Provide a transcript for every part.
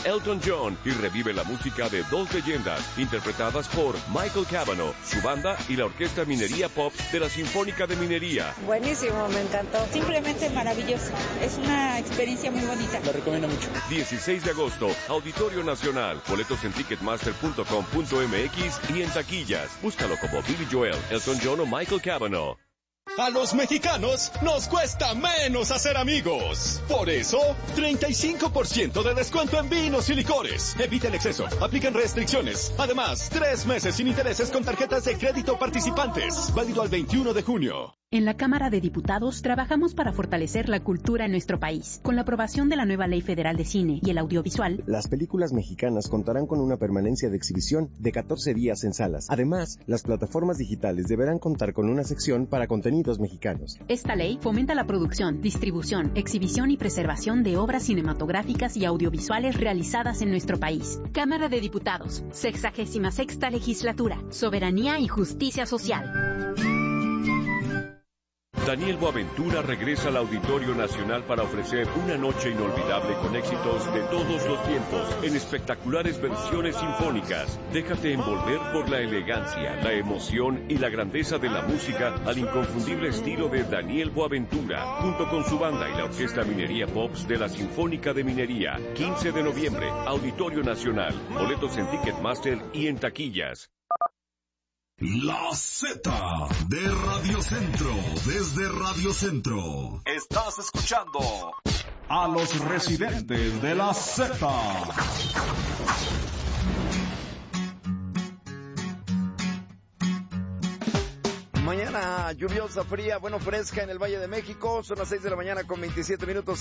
Elton John y revive la música de dos leyendas interpretadas por Michael Cavanaugh, su banda y la Orquesta Minería Pop de la Sinfónica de Minería. Buenísimo, me encantó. Simplemente maravilloso. Es una experiencia muy bonita. Lo recomiendo mucho. 16 de agosto, Auditorio Nacional. Boletos en ticketmaster.com.mx y en taquillas. Búscalo como Billy Joel, Elton John o Michael Cavanaugh. A los mexicanos nos cuesta menos hacer amigos. Por eso, 35% de descuento en vinos y licores. Evita el exceso. Aplican restricciones. Además, 3 meses sin intereses con tarjetas de crédito participantes. Válido al 21 de junio. En la Cámara de Diputados trabajamos para fortalecer la cultura en nuestro país. Con la aprobación de la nueva Ley Federal de Cine y el Audiovisual, las películas mexicanas contarán con una permanencia de exhibición de 14 días en salas. Además, las plataformas digitales deberán contar con una sección para contenidos mexicanos. Esta ley fomenta la producción, distribución, exhibición y preservación de obras cinematográficas y audiovisuales realizadas en nuestro país. Cámara de Diputados, 66ª Legislatura, Soberanía y Justicia Social. Daniel Boaventura regresa al Auditorio Nacional para ofrecer una noche inolvidable con éxitos de todos los tiempos en espectaculares versiones sinfónicas. Déjate envolver por la elegancia, la emoción y la grandeza de la música al inconfundible estilo de Daniel Boaventura, junto con su banda y la Orquesta Minería Pops de la Sinfónica de Minería. 15 de noviembre, Auditorio Nacional. Boletos en Ticketmaster y en taquillas. La Z de Radio Centro, desde Radio Centro. Estás escuchando a los residentes de la Z. Mañana lluviosa, fría, bueno, fresca en el Valle de México. Son las 6 de la mañana con 27 minutos,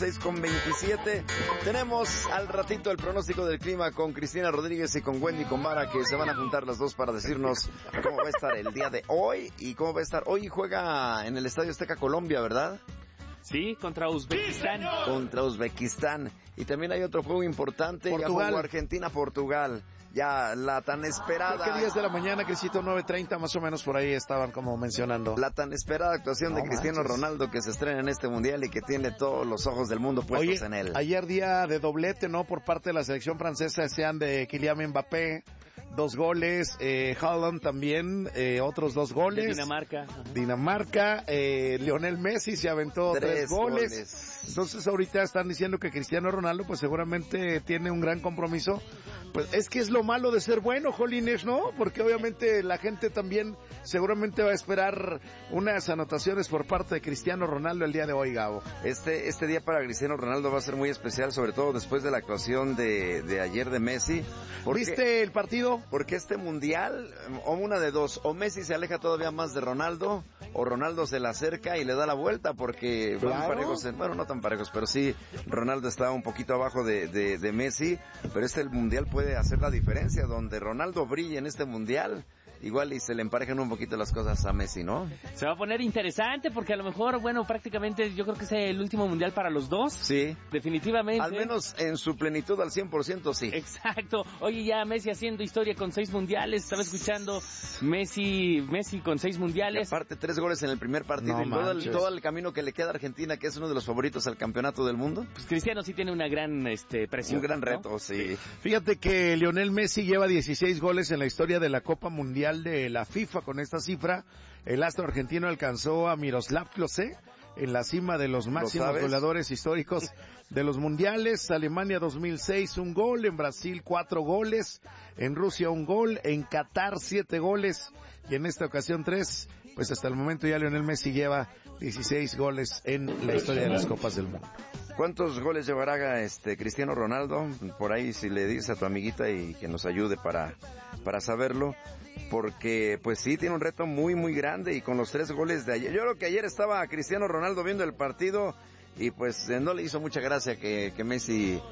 6:27. Tenemos al ratito el pronóstico del clima con Cristina Rodríguez y con Wendy Combara, que se van a juntar las dos para decirnos cómo va a estar el día de hoy y cómo va a estar. Hoy juega en el Estadio Azteca Colombia, ¿verdad? Sí, contra Uzbekistán. Contra Uzbekistán. Y también hay otro juego importante. Ya jugó Argentina-Portugal. Ya la tan esperada. ¿Qué 10 de la mañana, Crisito? 9:30 más o menos por ahí estaban como mencionando. La tan esperada actuación de Cristiano Ronaldo, que se estrena en este mundial y que tiene todos los ojos del mundo puestos en él. Ayer día de doblete, ¿no? Por parte de la selección francesa, sean de Kylian Mbappé, 2 goles, Haaland también, otros 2 goles. De Dinamarca. Dinamarca, Lionel Messi se aventó 3 goles. Entonces ahorita están diciendo que Cristiano Ronaldo pues seguramente tiene un gran compromiso. Pues es que es lo malo de ser bueno, Jolines, ¿no? Porque obviamente la gente también seguramente va a esperar unas anotaciones por parte de Cristiano Ronaldo el día de hoy, Gabo. Este día para Cristiano Ronaldo va a ser muy especial, sobre todo después de la actuación de ayer de Messi. ¿Viste el partido? Porque este mundial, o una de dos, o Messi se aleja todavía más de Ronaldo, o Ronaldo se le acerca y le da la vuelta, porque van parejos, bueno, no tan parejos, pero sí, Ronaldo está un poquito abajo de Messi, pero este mundial puede hacer la diferencia, donde Ronaldo brille en este mundial, igual y se le emparejan un poquito las cosas a Messi, ¿no? Se va a poner interesante porque a lo mejor, bueno, prácticamente yo creo que es el último mundial para los dos. Sí. Definitivamente. Al menos en su plenitud, al 100%, sí. Exacto. Oye, ya Messi haciendo historia con 6 mundiales. Estaba escuchando Messi con 6 mundiales. Y aparte 3 goles en el primer partido. No, y todo el camino que le queda a Argentina, que es uno de los favoritos al campeonato del mundo. Pues Cristiano sí tiene una gran presión. Un gran reto, ¿no? Sí. Fíjate que Lionel Messi lleva 16 goles en la historia de la Copa Mundial de la FIFA. Con esta cifra, el astro argentino alcanzó a Miroslav Klose en la cima de los máximos goleadores históricos de los mundiales. Alemania 2006, 1 gol, en Brasil 4 goles, en Rusia 1 gol, en Qatar 7 goles y en esta ocasión 3. Pues hasta el momento ya Lionel Messi lleva 16 goles en la historia de las Copas del Mundo. ¿Cuántos goles llevará Cristiano Ronaldo? Por ahí si le dices a tu amiguita y que nos ayude para saberlo, porque pues sí tiene un reto muy muy grande y con los 3 goles de ayer. Yo creo que ayer estaba Cristiano Ronaldo viendo el partido y pues no le hizo mucha gracia que Messi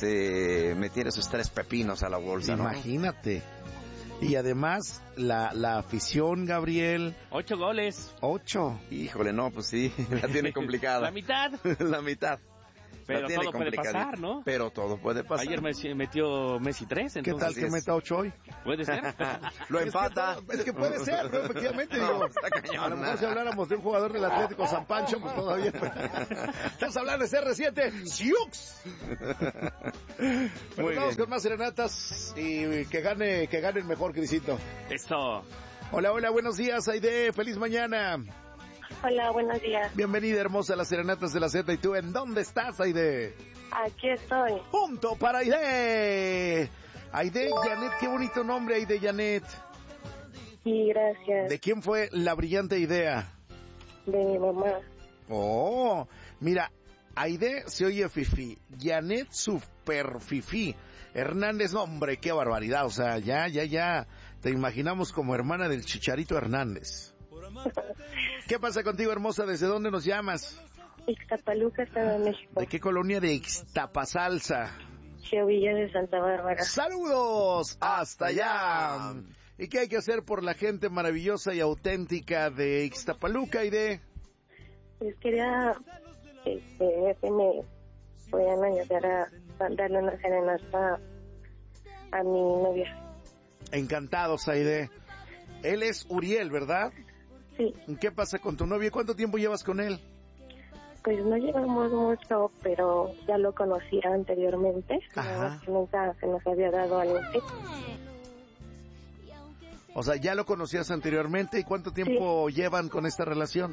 se metiera esos 3 pepinos a la bolsa, ¿no? Imagínate. Y además, la afición, Gabriel. 8 goles. 8. Híjole, no, pues sí, la tiene complicada. La mitad. La mitad. Pero todo puede pasar, ¿no? Pero todo puede pasar. Ayer metió Messi 3, entonces... ¿Qué tal que meta 8 hoy? Puede ser. Lo empata. Es que puede ser, pero efectivamente, digo, está cañón. a lo mejor si habláramos de un jugador del Atlético San Pancho, pues todavía... Estamos hablando de CR7, ¡Siux! Bueno, vamos con más serenatas y que gane el mejor, Crisito. Esto. Hola, buenos días, Aide, feliz mañana. Hola, buenos días. Bienvenida, hermosa, a las serenatas de la Z. ¿Y tú en dónde estás, Aide? Aquí estoy. ¡Punto para Aide! Aide Janet, qué bonito nombre, Aide Janet. Sí, gracias. ¿De quién fue la brillante idea? De mi mamá. Oh, mira, Aide se oye fifí, Janet super fifí, Hernández, no, hombre, qué barbaridad, o sea, ya, te imaginamos como hermana del Chicharito Hernández. ¿Qué pasa contigo, hermosa? ¿Desde dónde nos llamas? Ixtapaluca, Estado de México. ¿De qué colonia de Ixtapasalsa? Villa de Santa Bárbara. ¡Saludos! ¡Hasta allá! ¿Y qué hay que hacer por la gente maravillosa y auténtica de Ixtapaluca, Aide? Pues quería que me puedan ayudar a darle una serenata a mi novia. Encantados, Aide. Él es Uriel, ¿verdad? Sí. ¿Qué pasa con tu novio? ¿Cuánto tiempo llevas con él? Pues no llevamos mucho, pero ya lo conocía anteriormente. Ajá. Nunca se nos había dado algo así. O sea, ¿ya lo conocías anteriormente? ¿Y cuánto tiempo llevan con esta relación?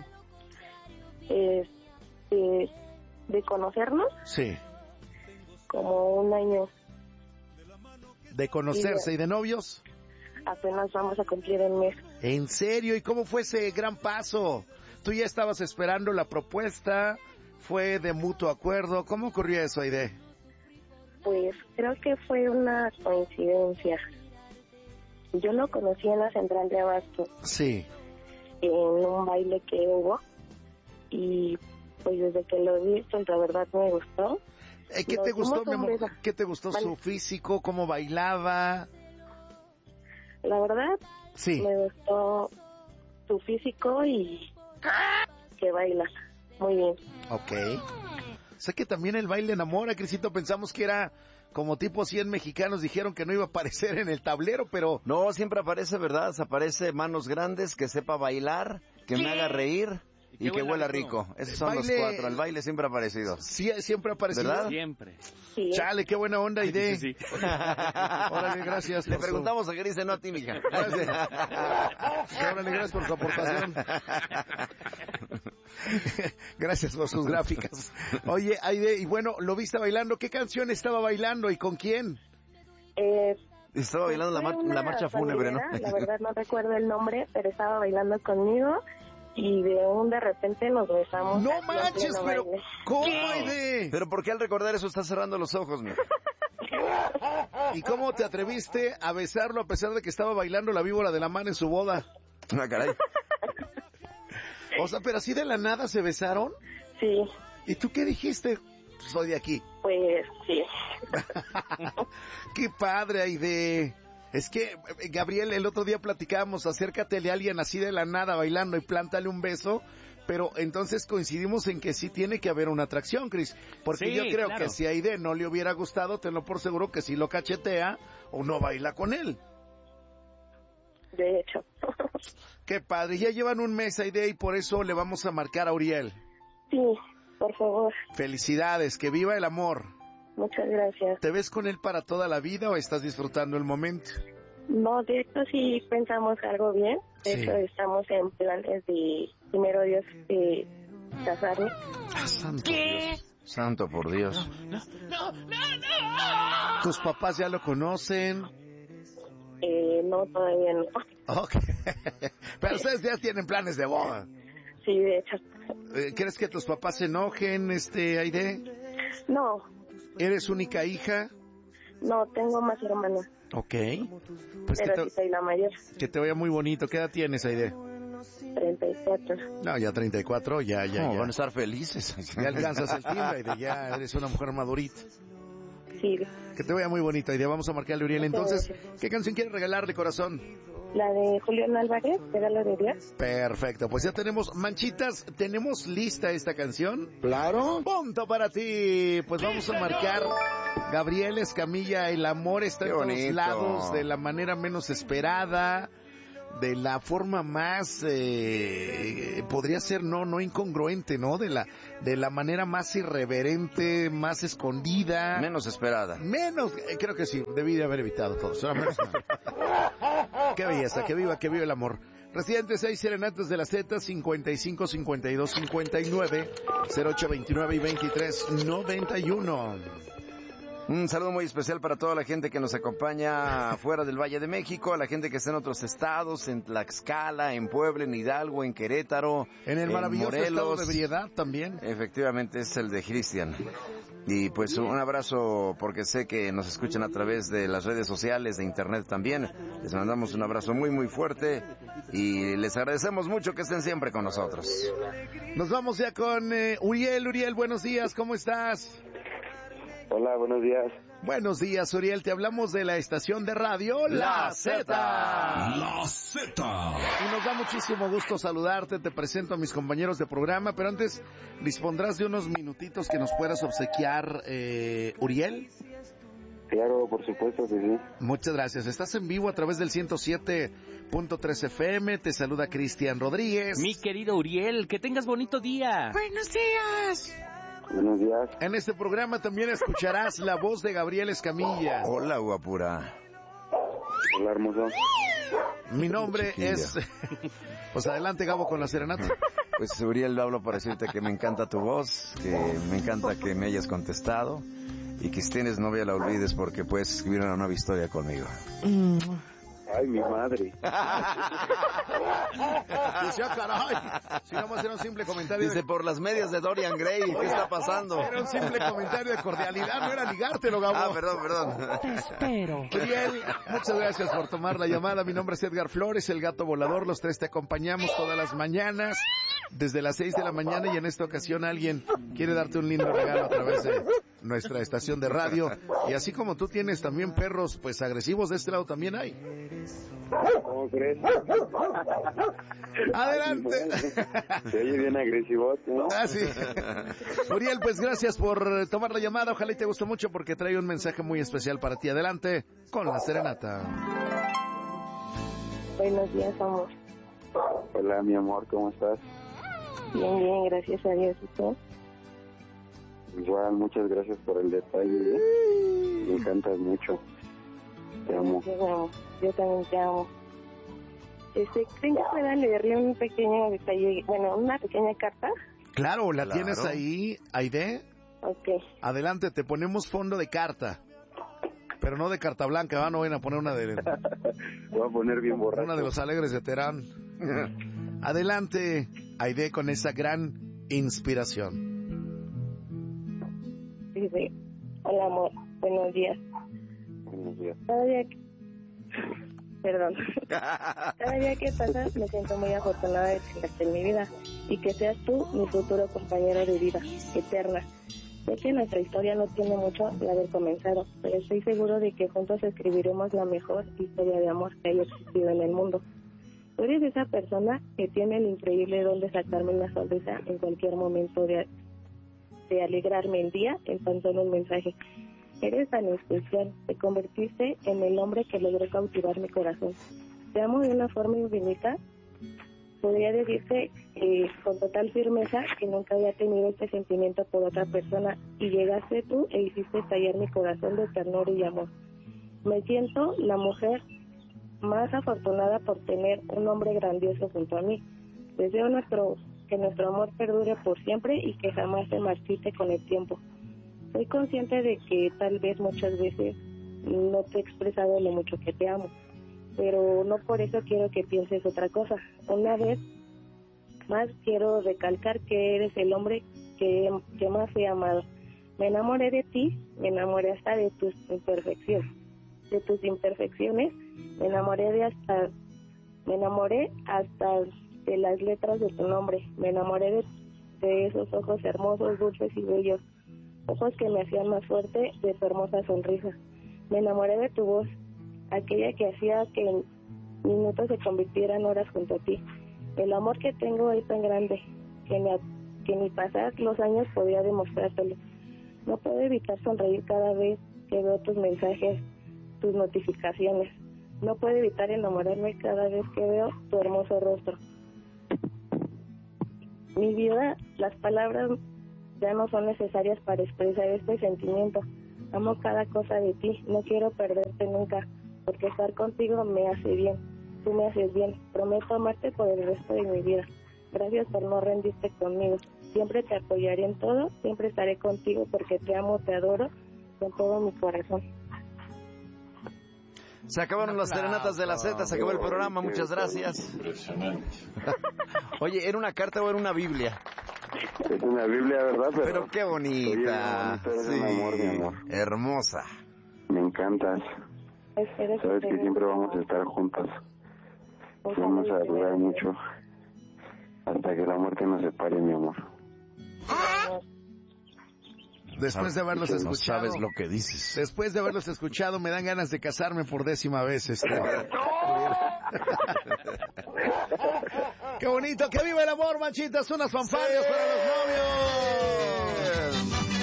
De conocernos. Sí. Como un año. ¿De conocerse y de novios? Apenas vamos a cumplir el mes. ¿En serio? ¿Y cómo fue ese gran paso? ¿Tú ya estabas esperando la propuesta? ¿Fue de mutuo acuerdo? ¿Cómo ocurrió eso, Aide? Pues creo que fue una coincidencia. Yo lo conocí en la central de Abasto. Sí. En un baile que hubo. Y pues desde que lo vi, pues la verdad me gustó. ¿Qué te gustó, mi amor? ¿Qué te gustó? ¿Vale? ¿Su físico? ¿Cómo bailaba? La verdad, sí, me gustó su físico y que baila muy bien. Ok. Sé que también el baile enamora, Crisito. Pensamos que era como tipo 100 mexicanos dijeron que no iba a aparecer en el tablero, pero... No, siempre aparece, ¿verdad? Aparece manos grandes, que sepa bailar, que me haga reír y que huela rico. Esos son los cuatro. El baile siempre ha aparecido. Sí, siempre ha aparecido. ¿Verdad? Siempre. Sí. Chale, qué buena onda, Aide. Sí. Órale, gracias. Le preguntamos a Gris, no a ti, mija. Gracias. Órale, gracias por su aportación. Gracias por sus gráficas. Oye, Aide, y bueno, ¿lo viste bailando? ¿Qué canción estaba bailando y con quién? Estaba bailando la marcha fúnebre, ¿no? La verdad no recuerdo el nombre, pero estaba bailando conmigo y de repente nos besamos. ¡No manches! Pero ¿cómo, Aide? Pero ¿por qué al recordar eso estás cerrando los ojos, mi? ¿Y cómo te atreviste a besarlo a pesar de que estaba bailando la víbora de la mano en su boda? Ah, caray. O sea, pero así de la nada se besaron. Sí. ¿Y tú qué dijiste? Soy de aquí. Pues sí. Qué padre, Aide. Es que, Gabriel, el otro día platicábamos, acércatele a alguien así de la nada bailando y plántale un beso, pero entonces coincidimos en que sí tiene que haber una atracción, Cris, porque sí, yo creo claro. que si a Aide no le hubiera gustado, tenlo por seguro que sí lo cachetea o no baila con él. De hecho. Qué padre, ya llevan un mes, Aide, y por eso le vamos a marcar a Uriel. Sí, por favor. Felicidades, que viva el amor. Muchas gracias. ¿Te ves con él para toda la vida o estás disfrutando el momento? No, de hecho sí pensamos algo bien. De hecho estamos en planes de, primero Dios, de casarnos. Ah, santo ¿Qué? Dios. Santo por Dios. No. ¿Tus papás ya lo conocen? No, todavía no. Ok. Pero ustedes ya tienen planes de boda. Sí, de hecho. ¿Crees que tus papás se enojen, Aide? No. ¿Eres única hija? No, tengo más hermanos. Ok. Pues pero sí soy la mayor. Que te vaya muy bonito. ¿Qué edad tienes, Aide? 34. No, ya 34, ya. Van a estar felices. Ya alcanzas el timbre, Aide, ya eres una mujer madurita. Sí. Que te vaya muy bonito, Aide. Vamos a marcarle a Uriel. Entonces, ¿qué canción quieres regalarle, corazón? La de Julián Álvarez, Regalo de Dios. Perfecto, pues ya tenemos, Manchitas, ¿tenemos lista esta canción? Claro. Punto para ti. Pues vamos a marcar Gabriel Escamilla, el amor está en todos lados, de la manera menos esperada, de la forma más, podría ser no incongruente, ¿no? De la manera más irreverente, más escondida. Menos esperada. Creo que sí, debí de haber evitado todo. Qué belleza, que viva el amor. Residentes 6 serenatas de la Z, 55 52 59 08 29 y 23 91. Un saludo muy especial para toda la gente que nos acompaña fuera del Valle de México, a la gente que está en otros estados, en Tlaxcala, en Puebla, en Hidalgo, en Querétaro, en el maravilloso Morelos. Estado de Briedad también. Efectivamente, es el de Cristian. Y pues un abrazo, porque sé que nos escuchan a través de las redes sociales, de internet también. Les mandamos un abrazo muy muy fuerte y les agradecemos mucho que estén siempre con nosotros. Nos vamos ya con Uriel. Uriel, buenos días, ¿cómo estás? Hola, buenos días. Buenos días, Uriel. Te hablamos de la estación de radio La Z. La Z. Y nos da muchísimo gusto saludarte. Te presento a mis compañeros de programa, pero antes, ¿dispondrás de unos minutitos que nos puedas obsequiar, Uriel? Claro, por supuesto que sí. Muchas gracias. Estás en vivo a través del 107.3 FM. Te saluda Cristian Rodríguez. Mi querido Uriel, que tengas bonito día. Buenos días. Buenos días. En este programa también escucharás la voz de Gabriel Escamilla. Hola, guapura. Hola, hermoso. Mi nombre es... Pues adelante, Gabo, con la serenata. Pues, Uriel, hablo para decirte que me encanta tu voz, que me encanta que me hayas contestado y que si tienes novia la olvides porque puedes escribir una nueva historia conmigo. Ay, mi madre. Dice, caray. Si no, era un simple comentario. Dice, por las medias de Dorian Gray, ¿qué está pasando? Era un simple comentario de cordialidad, no era ligártelo, Gabo. Ah, perdón. Te espero. Uriel, muchas gracias por tomar la llamada. Mi nombre es Edgar Flores, el gato volador. Los tres te acompañamos todas las mañanas, desde las 6 de la mañana, y en esta ocasión alguien quiere darte un lindo regalo a través de nuestra estación de radio. Y así como tú tienes también perros, pues agresivos, de este lado también hay. ¿Cómo crees? Adelante. Se oye bien agresivo, ¿no? Ah, sí. Uriel, pues gracias por tomar la llamada. Ojalá y te gustó mucho porque trae un mensaje muy especial para ti. Adelante con la serenata. Buenos días, amor. Hola, mi amor, ¿cómo estás? Bien, gracias a Dios. ¿Y tú? Igual, muchas gracias por el detalle. Me encantas mucho. Te amo. Yo también te amo. ¿Creen que pueda leerle un pequeño detalle, una pequeña carta? Claro, ¿la tienes ahí, Aide? Ok. Adelante, te ponemos fondo de carta. Pero no de carta blanca, ¿va? No vayan a poner una de... Voy a poner bien borracho. Una de los alegres de Terán. Adelante, Aide, con esa gran inspiración. Dice, hola amor, buenos días. Buenos días. Cada día que pasa me siento muy afortunada de tenerte en mi vida y que seas tú mi futuro compañero de vida, eterna. Sé que nuestra historia no tiene mucho de haber comenzado, pero estoy seguro de que juntos escribiremos la mejor historia de amor que haya existido en el mundo. Tú eres esa persona que tiene el increíble don de sacarme una sonrisa en cualquier momento, de alegrarme el día en tan solo un mensaje. Eres tan especial, te convertiste en el hombre que logró cautivar mi corazón. Te amo de una forma infinita. Podría decirte con total firmeza que nunca había tenido este sentimiento por otra persona y llegaste tú e hiciste estallar mi corazón de ternura y amor. Me siento la mujer más afortunada por tener un hombre grandioso junto a mí. Deseo que nuestro amor perdure por siempre y que jamás se marchite con el tiempo. Soy consciente de que tal vez muchas veces no te he expresado lo mucho que te amo, pero no por eso quiero que pienses otra cosa. Una vez más quiero recalcar que eres el hombre que más he amado. Me enamoré de ti, me enamoré hasta de tus imperfecciones. Me enamoré hasta de las letras de tu nombre. Me enamoré de esos ojos hermosos, dulces y bellos. ojos que me hacían más fuerte, de tu hermosa sonrisa. Me enamoré de tu voz, aquella que hacía que en minutos se convirtieran horas junto a ti. El amor que tengo es tan grande que ni pasar los años podía demostrártelo. No puedo evitar sonreír cada vez que veo tus mensajes, tus notificaciones. No puedo evitar enamorarme cada vez que veo tu hermoso rostro. Mi vida, las palabras ya no son necesarias para expresar este sentimiento. Amo cada cosa de ti, no quiero perderte nunca, porque estar contigo me hace bien. Tú me haces bien. Prometo amarte por el resto de mi vida. Gracias por no rendirte conmigo. Siempre te apoyaré en todo, siempre estaré contigo porque te amo, te adoro con todo mi corazón. Se acabaron las serenatas de la Z, se acabó el programa, muchas gracias. Impresionante. Oye, ¿era una carta o era una Biblia? Es una Biblia, ¿verdad? Pero qué bonita. Oye, eres un amor, mi amor. Hermosa. Me encantas. Sabes que siempre vamos a estar juntos. Vamos a durar mucho hasta que la muerte nos separe, mi amor. Después de haberlos escuchado, no sabes lo que dices. Después de haberlos escuchado, me dan ganas de casarme por 10ª vez. ¡Qué bonito! ¡Que viva el amor, manchitas! ¡Unas fanfarrias para los novios!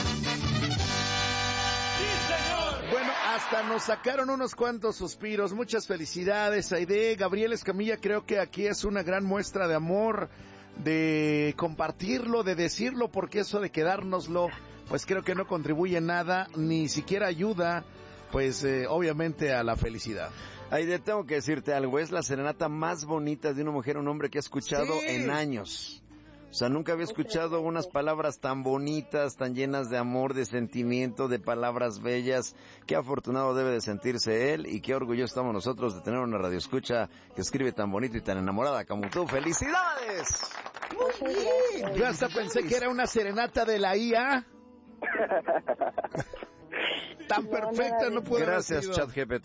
¡Sí, señor! Bueno, hasta nos sacaron unos cuantos suspiros. Muchas felicidades, Aide. Gabriel Escamilla, creo que aquí es una gran muestra de amor, de compartirlo, de decirlo, porque eso de quedárnoslo, pues creo que no contribuye nada, ni siquiera ayuda, pues obviamente a la felicidad. Aide, tengo que decirte algo, es la serenata más bonita de una mujer o un hombre que he escuchado en años. O sea, nunca había escuchado unas palabras tan bonitas, tan llenas de amor, de sentimiento, de palabras bellas. Qué afortunado debe de sentirse él y qué orgulloso estamos nosotros de tener una radioescucha que escribe tan bonito y tan enamorada como tú. ¡Felicidades! Muy bien. Yo hasta pensé que era una serenata de la IA. Tan perfecta no puede haber sido. Gracias, ChatGPT.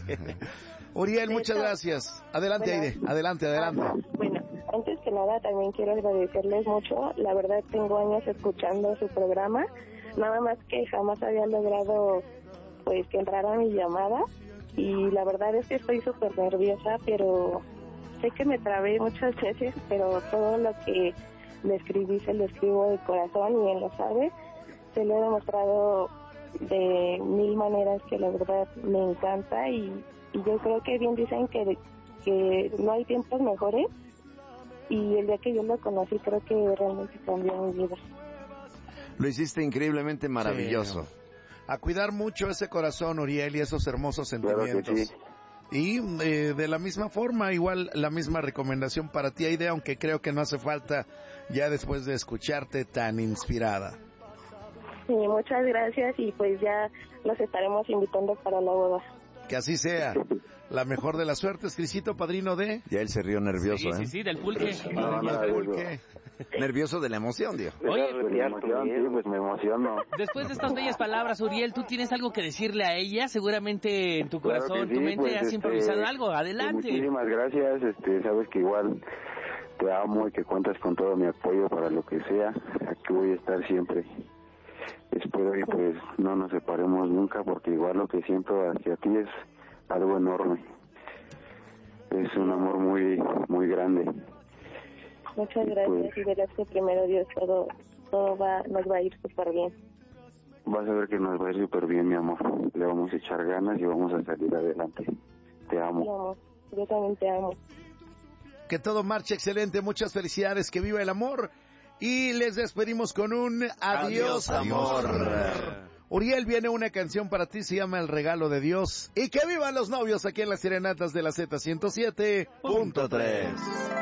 Uriel, muchas gracias. Adelante, Aide. Adelante. Bueno, antes que nada también quiero agradecerles mucho. La verdad tengo años escuchando su programa. Nada más que jamás había logrado pues que entrara mi llamada. Y la verdad es que estoy súper nerviosa, pero sé que me trabé muchas veces, pero todo lo que le escribí se lo escribo de corazón y él lo sabe. Se lo he demostrado de 1000 maneras que la verdad me encanta y yo creo que bien dicen que no hay tiempos mejores y el día que yo lo conocí creo que realmente cambió mi vida. Lo hiciste increíblemente maravilloso. Sí. A cuidar mucho ese corazón, Uriel, y esos hermosos sentimientos. Claro que sí. Y de la misma forma, igual la misma recomendación para ti, Aide, aunque creo que no hace falta ya después de escucharte tan inspirada. Sí, muchas gracias y pues ya los estaremos invitando para la boda. Que así sea. La mejor de las suertes, Crisito, padrino de... Ya él se rió nervioso, Sí, del pulque. Del pulque. Nervioso de la emoción, tío. Oye, pues me emociono. Después de estas bellas palabras, Uriel, ¿tú tienes algo que decirle a ella? Seguramente en tu corazón, claro que tu sí, mente, pues, has improvisado algo. Adelante. Muchísimas gracias. Sabes que igual te amo y que cuentas con todo mi apoyo para lo que sea. Aquí voy a estar siempre. Espero que pues no nos separemos nunca, porque igual lo que siento hacia ti es algo enorme. Es un amor muy muy grande. Muchas gracias y verás que primero Dios todo nos va a ir súper bien. Vas a ver que nos va a ir súper bien, mi amor. Le vamos a echar ganas y vamos a salir adelante. Te amo. Te amo. Yo también te amo. Que todo marche excelente, muchas felicidades, que viva el amor. Y les despedimos con un adiós, amor. Uriel, viene una canción para ti, se llama El Regalo de Dios. Y que vivan los novios aquí en las serenatas de la Z107.3.